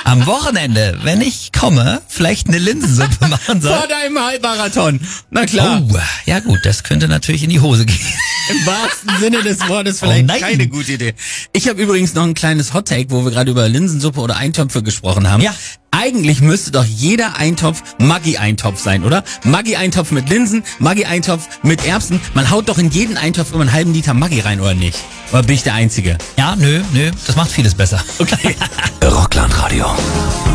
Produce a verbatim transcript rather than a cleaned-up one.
am Wochenende, wenn ich komme, vielleicht eine Linsensuppe machen soll. Vor deinem Halbmarathon. Na klar. Oh, ja gut, das könnte natürlich in die Hose gehen. Im wahrsten Sinne des Wortes vielleicht Oh nein. keine gute Idee. Ich habe übrigens noch ein kleines Hot-Take, wo wir gerade über Linsensuppe oder Eintöpfe gesprochen haben. Ja. Eigentlich müsste doch jeder Eintopf Maggi-Eintopf sein, oder? Maggi-Eintopf mit Linsen, Maggi-Eintopf mit Erbsen. Man haut doch in jeden Eintopf immer einen halben Liter Maggi rein, oder nicht? Oder bin ich der Einzige? Ja, nö, nö, das macht vieles besser. Okay. Rockland Radio.